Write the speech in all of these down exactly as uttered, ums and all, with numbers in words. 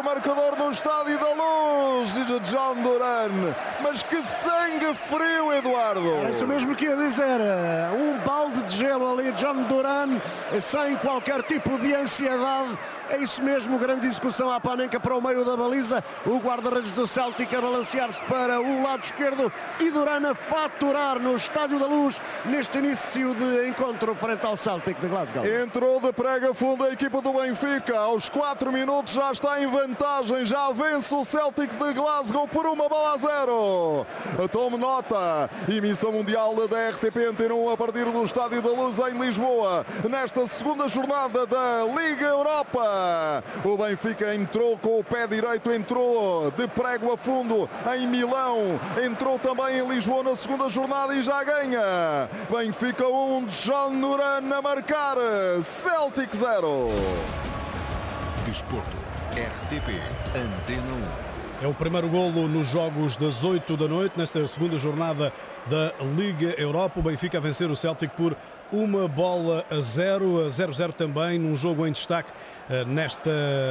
marcador no Estádio da Luz, diz John Duran. Mas que sangue frio, Eduardo! É isso mesmo que ia dizer. Um balde de gelo ali, John Duran, sem qualquer tipo de ansiedade. É isso mesmo, grande execução à Panenka para o meio da baliza. O guarda-redes do Celtic a balancear-se para o lado esquerdo e Duran a faturar no Estádio da Luz neste início de encontro frente ao Celtic de Glasgow. Entrou de prega fundo a equipa do Benfica. Aos quatro minutos já está em vantagem. Já vence o Celtic de Glasgow por uma bola a zero. Tome nota. Emissão mundial da R T P Antena um a partir do Estádio da Luz em Lisboa. Nesta segunda jornada da Liga Europa. O Benfica entrou com o pé direito, entrou de prego a fundo em Milão, entrou também em Lisboa na segunda jornada e já ganha. Benfica um, John Duran a marcar, Celtic zero. Desporto, R T P Antena um. É o primeiro golo nos jogos das oito da noite, nesta segunda jornada da Liga Europa. O Benfica a vencer o Celtic por uma bola a zero, a zero zero também, num jogo em destaque nesta,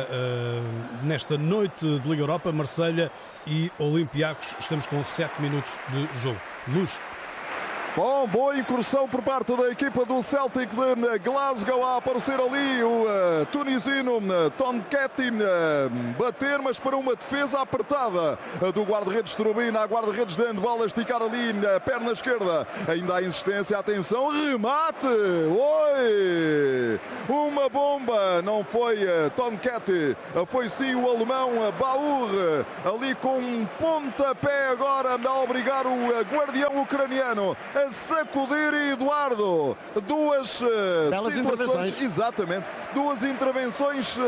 nesta noite de Liga Europa. Marselha e Olympiacos. Estamos com sete minutos de jogo. Luz. Bom, boa incursão por parte da equipa do Celtic de Glasgow. A aparecer ali o uh, tunisino uh, Tom Ketty uh, bater, mas para uma defesa apertada uh, do guarda-redes Trubin. A guarda-redes de handball a esticar ali a uh, perna esquerda. Ainda há insistência, atenção, remate! Oi! Uma bomba! Não foi uh, Tom Ketty, uh, foi sim o alemão uh, Baur, uh, ali com um pontapé agora a obrigar o uh, guardião ucraniano a sacudir. Eduardo, duas uh, situações, exatamente, duas intervenções uh,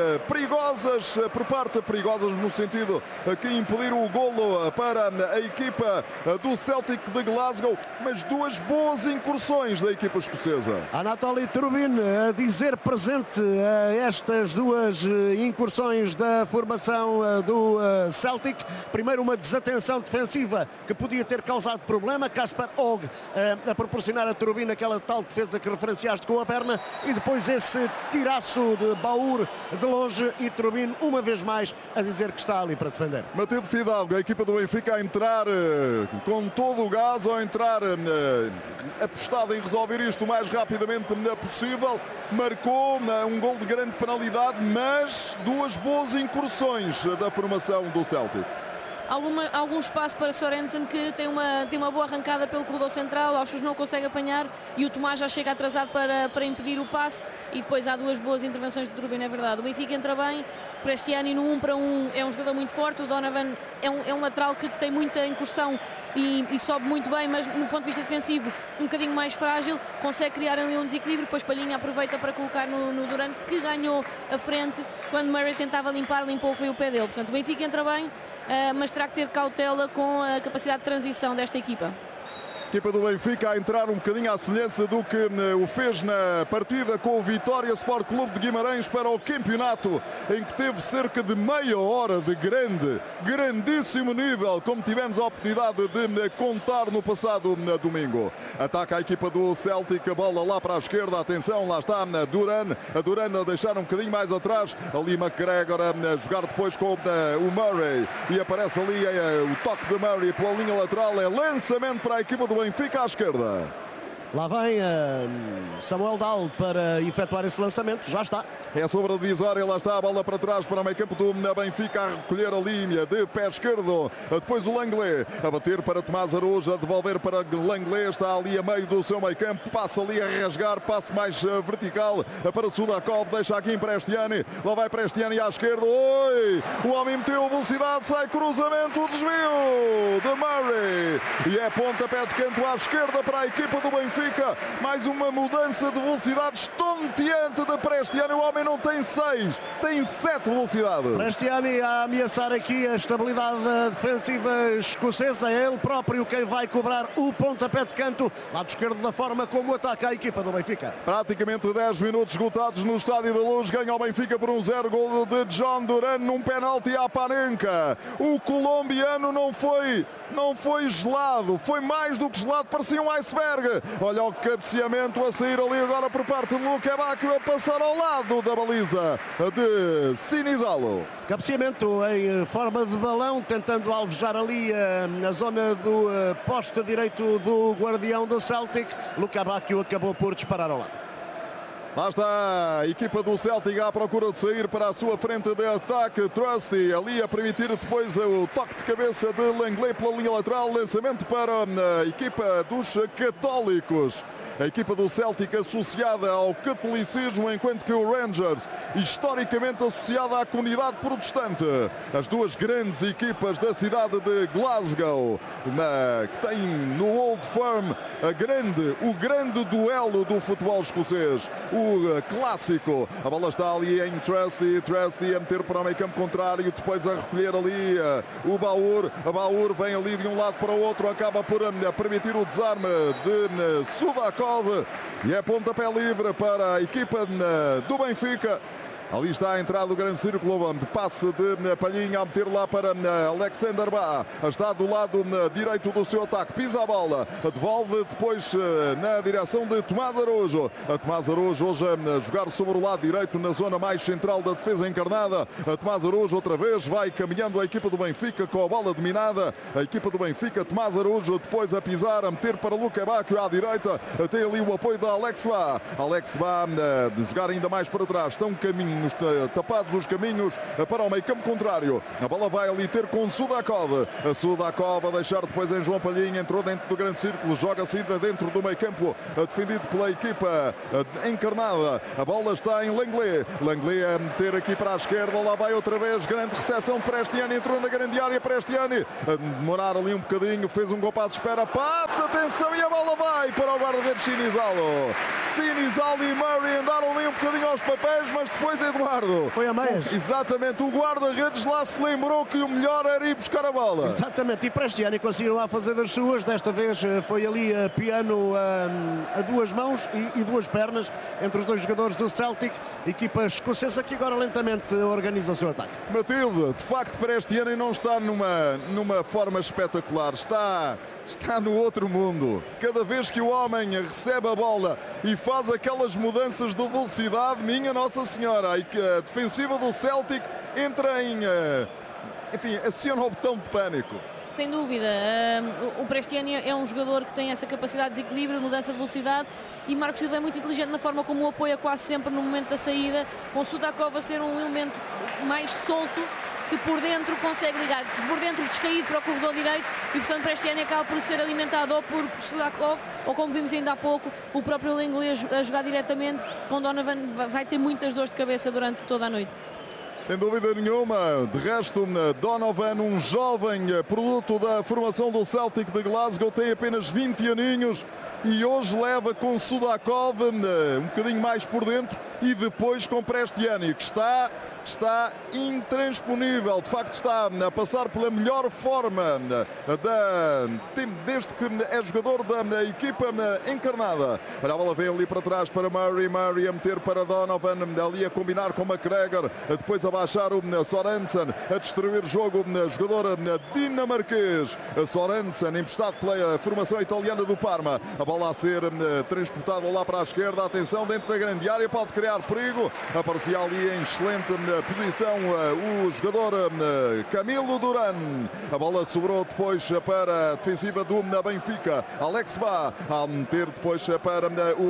perigosas uh, por parte, perigosas no sentido uh, que impediram o golo uh, para uh, a equipa uh, do Celtic de Glasgow, mas duas boas incursões da equipa escocesa. Anatoly Trubin a dizer presente a estas duas uh, incursões da formação uh, do uh, Celtic. Primeiro uma desatenção defensiva que podia ter causado problema, Kasper Og a proporcionar a Trubin aquela tal defesa que referenciaste com a perna, e depois esse tiraço de Baur de longe e Trubin uma vez mais a dizer que está ali para defender. Matilde Fidalgo, a equipa do Benfica a entrar uh, com todo o gás, ou a entrar uh, apostada em resolver isto o mais rapidamente possível. Marcou uh, um gol de grande penalidade, mas duas boas incursões da formação do Celtic. Alguma, algum espaço para Sorensen, que tem uma, tem uma boa arrancada pelo corredor central. Auschus não consegue apanhar e o Tomás já chega atrasado para, para impedir o passe, e depois há duas boas intervenções de Trubin, é verdade. O Benfica entra bem, Prestiani no um para um é um jogador muito forte, o Donovan é um, é um lateral que tem muita incursão e, e sobe muito bem, mas no ponto de vista defensivo um bocadinho mais frágil, consegue criar ali um desequilíbrio. Depois Palhinha aproveita para colocar no, no Duran, que ganhou a frente quando Murray tentava limpar, limpou foi o pé dele. Portanto o Benfica entra bem, Uh, mas terá que ter cautela com a capacidade de transição desta equipa. Equipa do Benfica a entrar um bocadinho à semelhança do que uh, o fez na partida com o Vitória Sport Clube de Guimarães para o campeonato, em que teve cerca de meia hora de grande, grandíssimo nível, como tivemos a oportunidade de uh, contar no passado uh, domingo. Ataca a equipa do Celtic, a bola lá para a esquerda, atenção, lá está uh, Duran, a Duran a deixar um bocadinho mais atrás, ali McGregor a uh, jogar depois com uh, o Murray, e aparece ali uh, o toque de Murray pela linha lateral, é lançamento para a equipa do Benfica à esquerda. Lá vem uh, Samuel Dahl para efetuar esse lançamento, já está. É sobre a divisória, lá está a bola para trás para o meio campo do Benfica, a recolher a linha de pé esquerdo. Depois o Langlais a bater para Tomás Araújo, a devolver para Langlais, está ali a meio do seu meio campo, passa ali a rasgar, passe mais vertical para Sudakov, deixa aqui em Prestiani, lá vai Prestiani à esquerda. Oi! O homem meteu velocidade, sai cruzamento, desvio de Murray, e é pontapé de canto à esquerda para a equipa do Benfica. Mais uma mudança de velocidade estonteante de Prestiani. O homem não tem seis, tem sete velocidade. Prestiani a ameaçar aqui a estabilidade defensiva escocesa. É ele próprio quem vai cobrar o pontapé de canto, lado esquerdo, da forma como ataca a equipa do Benfica. Praticamente dez minutos esgotados no Estádio da Luz. Ganha o Benfica por um zero, gol de John Duran num penalti à Panenka. O colombiano não foi, não foi gelado, foi mais do que gelado, parecia um iceberg. Olha o cabeceamento a sair ali agora por parte de Luka Bacchio, a passar ao lado da baliza de Sinizalo. Cabeceamento em forma de balão, tentando alvejar ali uh, na zona do uh, poste direito do guardião do Celtic. Luka Bacchio acabou por disparar ao lado. Lá está a equipa do Celtic à procura de sair para a sua frente de ataque. Trusty ali a permitir depois o toque de cabeça de Langley pela linha lateral. Lançamento para a equipa dos católicos. A equipa do Celtic associada ao catolicismo, enquanto que o Rangers historicamente associada à comunidade protestante. As duas grandes equipas da cidade de Glasgow, na, que tem no Old Firm a grande, o grande duelo do futebol escocês. O clássico. A bola está ali em Trusty. Trusty a meter para o meio campo contrário, depois a recolher ali uh, o Baur. A Baur vem ali de um lado para o outro, acaba por uh, permitir o desarme de uh, Sudakov e é pontapé livre para a equipa uh, do Benfica. Ali está a entrada do grande círculo, passe de Palhinha a meter lá para Alexander Bá. Está do lado direito do seu ataque, pisa a bola, devolve depois na direção de Tomás Araújo. A Tomás Araújo hoje a jogar sobre o lado direito na zona mais central da defesa encarnada. A Tomás Araújo outra vez vai caminhando a equipa do Benfica com a bola dominada. A equipa do Benfica, Tomás Araújo depois a pisar, a meter para Luka Bacchio à direita. Tem ali o apoio da Alex Bá. Alex Bá de jogar ainda mais para trás. Estão caminho tapados os caminhos para o meio campo contrário. A bola vai ali ter com Sudakov. A Sudakov a deixar depois em João Palhinha. Entrou dentro do grande círculo. Joga-se ainda dentro do meio campo, defendido pela equipa encarnada. A bola está em Langley. Langley a meter aqui para a esquerda. Lá vai outra vez. Grande recepção de Prestiani. Entrou na grande área. Prestiani a demorar ali um bocadinho. Fez um compasso de espera. Passa, atenção, e a bola vai para o guarda-redes Sinizalo. Sinizalo e Murray andaram ali um bocadinho aos papéis, mas depois Eduardo. Foi a meias. Exatamente, o guarda-redes lá se lembrou que o melhor era ir buscar a bola. Exatamente, e Prestiani conseguiu lá fazer das suas. Desta vez foi ali a piano a, a duas mãos e, e duas pernas entre os dois jogadores do Celtic. Equipa escocesa que agora lentamente organiza o seu ataque. Matilde, de facto Prestiani não está numa, numa forma espetacular. Está... Está no outro mundo. Cada vez que o homem recebe a bola e faz aquelas mudanças de velocidade, minha Nossa Senhora, a defensiva do Celtic entra em... Enfim, aciona o botão de pânico. Sem dúvida. O Prestiani é um jogador que tem essa capacidade de desequilíbrio, mudança de velocidade, e Marco Silva é muito inteligente na forma como o apoia quase sempre no momento da saída, com Sudakov a ser um elemento mais solto, que por dentro consegue ligar, por dentro descaído para o corredor direito, e portanto Prestiani acaba por ser alimentado ou por Sudakov, ou como vimos ainda há pouco, o próprio Langley a jogar diretamente, com Donovan vai ter muitas dores de cabeça durante toda a noite. Sem dúvida nenhuma. De resto, Donovan, um jovem produto da formação do Celtic de Glasgow, tem apenas vinte aninhos e hoje leva com Sudakov um bocadinho mais por dentro e depois com Prestiani, que está... está intransponível, de facto está a passar pela melhor forma da, desde que é jogador da equipa encarnada. Olha, a bola vem ali para trás para Murray, Murray a meter para Donovan, ali a combinar com McGregor, depois a baixar o Sorensen, a destruir o jogo, jogador dinamarquês, Sorensen, emprestado pela formação italiana do Parma. A bola a ser transportada lá para a esquerda, atenção, dentro da grande área, pode criar perigo, aparecia ali em excelente posição o jogador Camilo Duran. A bola sobrou depois para a defensiva do Benfica. Alex Bá a meter depois para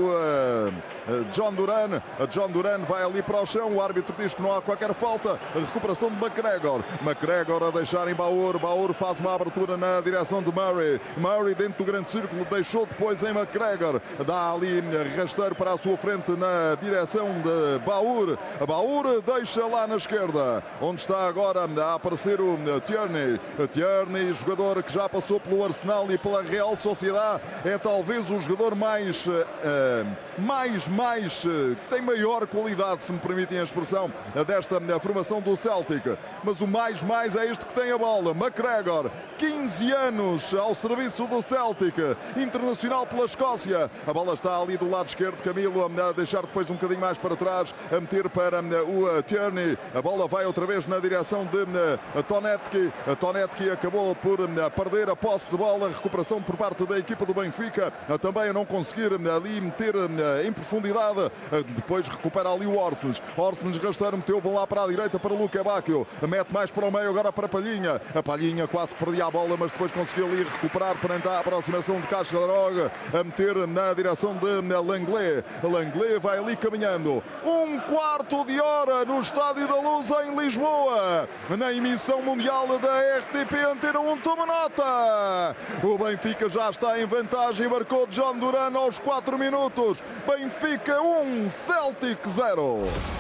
o John Duran. John Duran vai ali para o chão. O árbitro diz que não há qualquer falta. A recuperação de McGregor. McGregor a deixar em Baur. Baur faz uma abertura na direção de Murray. Murray dentro do grande círculo. Deixou depois em McGregor. Dá ali rasteiro para a sua frente na direção de Baur. Baur deixa lá na esquerda, onde está agora a aparecer o Tierney. Tierney, jogador que já passou pelo Arsenal e pela Real Sociedade, é talvez o jogador mais, uh, mais, mais, uh, tem maior qualidade, se me permitem a expressão, desta uh, formação do Celtic. Mas o mais, mais é este que tem a bola. McGregor, quinze anos ao serviço do Celtic, internacional pela Escócia. A bola está ali do lado esquerdo, Camilo a deixar depois um bocadinho mais para trás, a meter para uh, o uh, Tierney. Tierney. A bola vai outra vez na direção de uh, Tonetki. A Tonetki acabou por uh, perder a posse de bola. Recuperação por parte da equipa do Benfica. Uh, também a não conseguir uh, ali meter uh, em profundidade. Uh, depois recupera ali o Orsens. Orsens rasteiro, meteu lá para a direita para Luque Bacchio. Mete mais para o meio agora para Palhinha. A Palhinha quase perdia a bola, mas depois conseguiu ali recuperar perante a aproximação de Cascarog. A meter na direção de Langlais. Langlais vai ali caminhando. Um quarto de hora no Estádio da Luz em Lisboa. Na emissão mundial da R T P Antena um, toma nota. O Benfica já está em vantagem. Marcou John Duran aos quatro minutos. Benfica um, Celtic zero.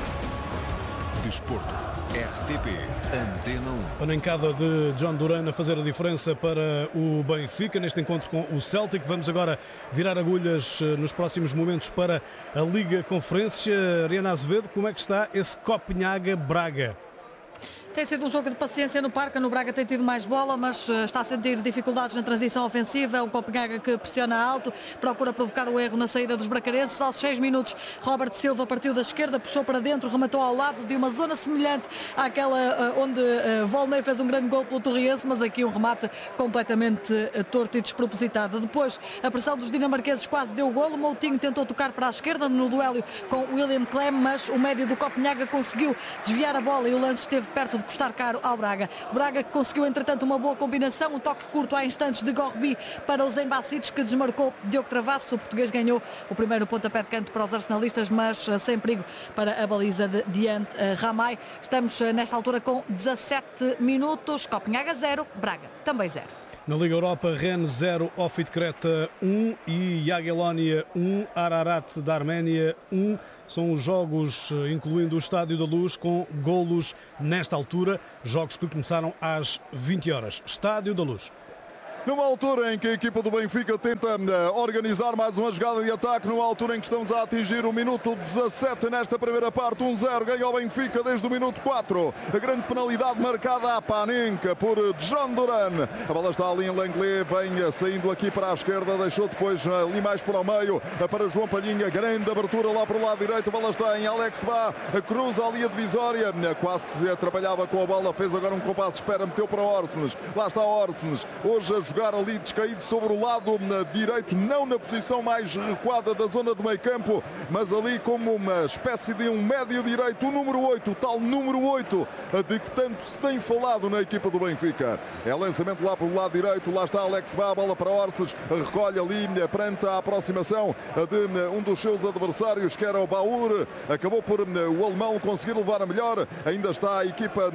Desporto. R T P Antena um. Panencada de John Duran a fazer a diferença para o Benfica neste encontro com o Celtic. Vamos agora virar agulhas nos próximos momentos para a Liga Conferência. Ariana Azevedo, como é que está esse Copenhaga-Braga? Tem sido um jogo de paciência no Parque. No Braga tem tido mais bola, mas está a sentir dificuldades na transição ofensiva. O Copenhaga que pressiona alto, procura provocar o erro na saída dos bracarenses. Aos seis minutos, Robert Silva partiu da esquerda, puxou para dentro, rematou ao lado de uma zona semelhante àquela onde Volney fez um grande gol pelo Torriense, mas aqui um remate completamente torto e despropositado. Depois, a pressão dos dinamarqueses quase deu o golo. Moutinho tentou tocar para a esquerda no duelo com William Clem, mas o médio do Copenhaga conseguiu desviar a bola e o lance esteve perto de custar caro ao Braga. O Braga que conseguiu entretanto uma boa combinação, um toque curto há instantes de Gorbi para os Embacites, que desmarcou Diogo Travassos. O português ganhou o primeiro pontapé de canto para os arsenalistas, mas sem perigo para a baliza de Diante Ramai. Estamos nesta altura com dezassete minutos. Copenhaga zero, Braga também zero. Na Liga Europa, Rennes zero, Ofid Creta um e Jagiellonia um, Ararat da Arménia um. São os jogos, incluindo o Estádio da Luz, com golos nesta altura. Jogos que começaram às vinte horas. Estádio da Luz. Numa altura em que a equipa do Benfica tenta uh, organizar mais uma jogada de ataque, numa altura em que estamos a atingir o minuto dezassete nesta primeira parte, um zero, ganha o Benfica desde o minuto quatro. A grande penalidade marcada à Panenka por John Duran. A bola está ali em Langlais, vem saindo aqui para a esquerda, deixou depois ali mais para o meio, para João Palhinha, grande abertura lá para o lado direito, a bola está em Alex Bá, cruza ali a divisória, quase que se trabalhava com a bola, fez agora um compasso de espera, meteu para Orsens, lá está Orsens, hoje a jogar ali descaído sobre o lado direito, não na posição mais recuada da zona do meio campo, mas ali como uma espécie de um médio direito, o número oito, o tal número oito de que tanto se tem falado na equipa do Benfica. É lançamento lá para o lado direito, lá está Alex Bá, a bola para Orsens, recolhe ali perante a aproximação de um dos seus adversários, que era o Baur, acabou por o alemão conseguir levar a melhor, ainda está a equipa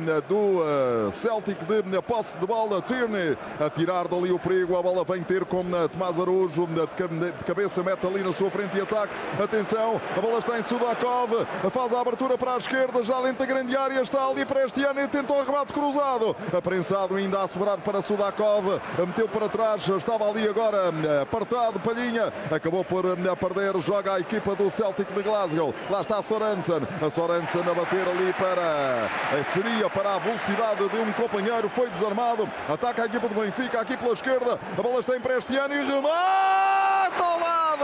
do Celtic de posse de bola, Tierney a tirar dali o perigo, a bola vem ter com Tomás Araújo, de cabeça mete ali na sua frente e ataque, atenção, a bola está em Sudakov, faz a abertura para a esquerda, já dentro da grande área, está ali para este ano e tentou o remate cruzado, aprensado ainda a sobrar para Sudakov, meteu para trás, estava ali agora apartado, Palhinha, acabou por perder, joga a equipa do Celtic de Glasgow, lá está Sorensen, a Sorensen a bater ali para, seria para a velocidade de um companheiro, foi desarmado, ataca a equipa do Benfica, aqui pela esquerda, a bola está em Prestiani e remata ao lado!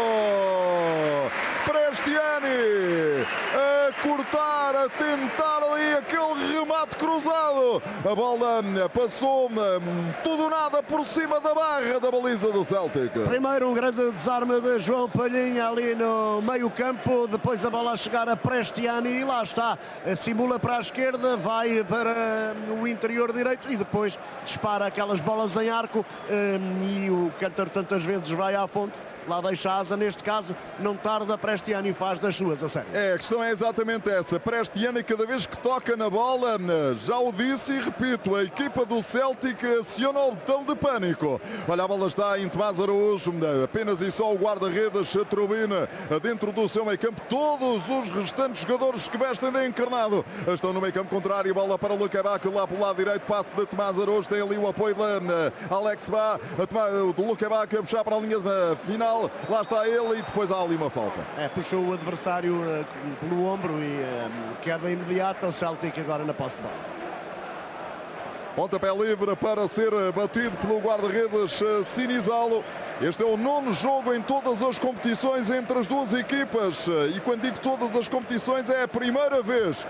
Prestiani a cortar, a tentar ali aquele remate cruzado. A bola passou tudo nada por cima da barra da baliza do Celtic. Primeiro um grande desarme de João Palhinha ali no meio campo, depois a bola a chegar a Prestiani e lá está, simula para a esquerda, vai para o interior direito e depois dispara aquelas bolas em arco e o Cantor tantas vezes vai à fonte, lá deixa a asa, neste caso não tarda, Prestiani faz das suas, a sério. É, a questão é exatamente essa, Prestiani cada vez que toca na bola, já o disse e repito, a equipa do Celtic aciona o botão de pânico. Olha, a bola está em Tomás Araújo, apenas e só o guarda-redes Trubina dentro do seu meio campo, todos os restantes jogadores que vestem de encarnado estão no meio campo contrário, bola para o Luque Bacchio lá pelo lado direito, passe de Tomás Araújo, tem ali o apoio de Alex Bá, do Luque Bacchio a puxar para a linha final, lá está ele e depois há ali uma falta. É, puxou o adversário uh, pelo ombro e uh, queda imediata, o Celtic agora na posse de bola. Pontapé livre para ser batido pelo guarda-redes Sinizalo. Este é o nono jogo em todas as competições entre as duas equipas. E quando digo todas as competições, é a primeira vez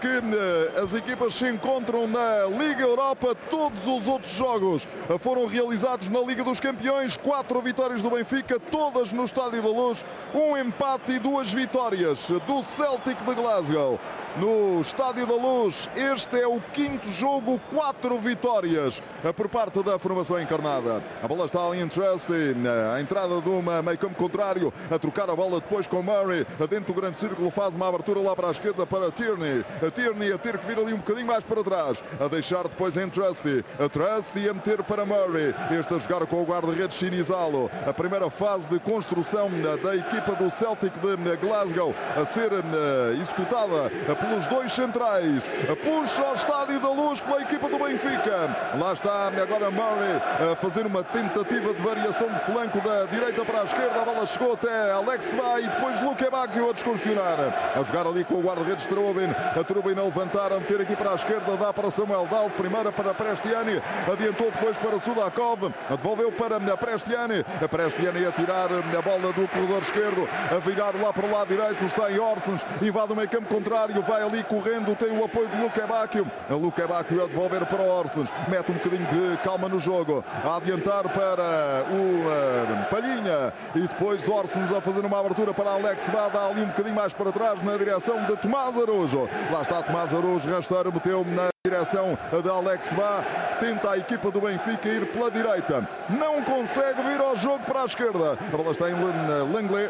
que as equipas se encontram na Liga Europa. Todos os outros jogos foram realizados na Liga dos Campeões. Quatro vitórias do Benfica, todas no Estádio da Luz. Um empate e duas vitórias do Celtic de Glasgow no Estádio da Luz. Este é o quinto jogo, quatro vitórias por parte da formação encarnada. A bola está ali em Trusty, a entrada de uma meio campo contrário, a trocar a bola depois com Murray, dentro do grande círculo, faz uma abertura lá para a esquerda para Tierney. A Tierney a ter que vir ali um bocadinho mais para trás, a deixar depois em Trusty. A Trusty a meter para Murray, este a jogar com o guarda-redes Shinizalo. A primeira fase de construção da equipa do Celtic de Glasgow a ser executada pelos dois centrais. Puxa ao Estádio da Luz pela equipa do Benfica. Lá está agora Murray a fazer uma tentativa de variação de flanco da direita para a esquerda. A bola chegou até Alex Bay e depois Luque Bacchio a descongestionar. A jogar ali com o guarda-redes Trubin. A Trubin a levantar, a meter aqui para a esquerda. Dá para Samuel Dal. Primeira para Prestiani. Adiantou depois para Sudakov. Devolveu para Prestiani. A Prestiani a tirar a bola do corredor esquerdo. A virar lá para o lado direito. Está em Orsens. Invade o meio campo contrário. Vai ali correndo. Tem o apoio de Luque Bacchio. A Luque Bacchio a devolver para Orsens. Mete um bocadinho de calma no jogo. A adiantar para o uh, Palhinha. E depois Orsens a fazer uma abertura para Alex Bá. Dá ali um bocadinho mais para trás na direção de Tomás Araújo. Lá está Tomás Araújo. Rasteiro meteu na direção de Alex Bá. Tenta a equipa do Benfica ir pela direita. Não consegue vir ao jogo para a esquerda. A bola está em Langley.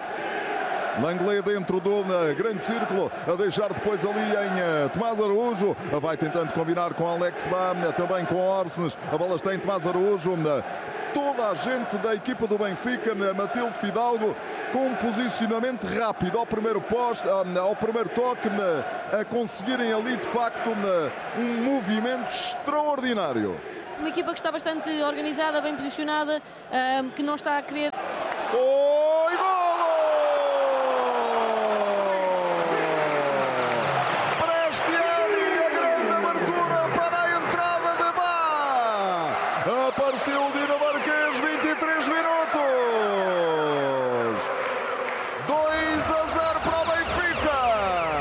Langley dentro do grande círculo, a deixar depois ali em uh, Tomás Araújo. Vai tentando combinar com Alex Bá, também com Orsens. A bola está em Tomás Araújo. Toda a gente da equipa do Benfica, Matilde Fidalgo, com um posicionamento rápido ao primeiro poste, ao primeiro toque, a conseguirem ali de facto um movimento extraordinário. Uma equipa que está bastante organizada, bem posicionada, que não está a querer... Oi, golo! Prestiani, a grande abertura para a entrada de Bá. Apareceu de